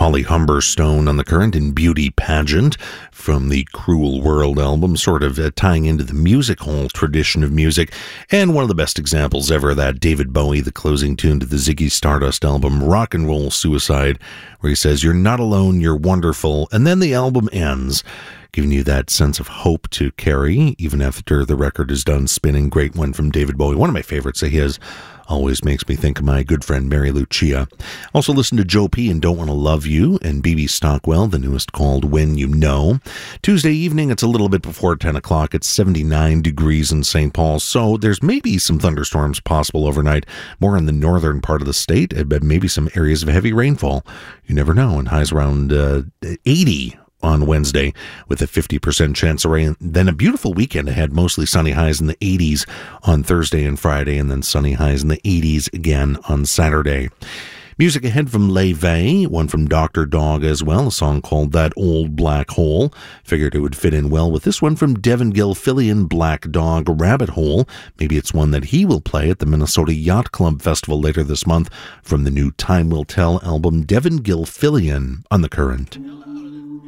Holly Humberstone on the Current in Beauty Pageant from the Cruel World album, sort of tying into the music hall tradition of music. And one of the best examples ever, that David Bowie, the closing tune to the Ziggy Stardust album, Rock and Roll Suicide, where he says, "You're not alone, you're wonderful." And then the album ends, giving you that sense of hope to carry, even after the record is done spinning. Great one from David Bowie. One of my favorites that he has. Always makes me think of my good friend Mary Lucia. Also listen to Joe P. and Don't Want to Love You, and B.B. Stockwell, the newest, called When You Know. Tuesday evening, it's a little bit before 10 o'clock. It's 79 degrees in St. Paul, so there's maybe some thunderstorms possible overnight, more in the northern part of the state, but maybe some areas of heavy rainfall. You never know, and highs around 80 on Wednesday with a 50% chance of rain. Then a beautiful weekend ahead, mostly sunny highs in the 80s on Thursday and Friday, and then sunny highs in the 80s again on Saturday. Music ahead from Leve, one from Dr. Dog as well, a song called That Old Black Hole. Figured it would fit in well with this one from Devin Gilfillian, Black Dog Rabbit Hole. Maybe it's one that he will play at the Minnesota Yacht Club Festival later this month from the new Time Will Tell album, Devin Gilfillian on The Current.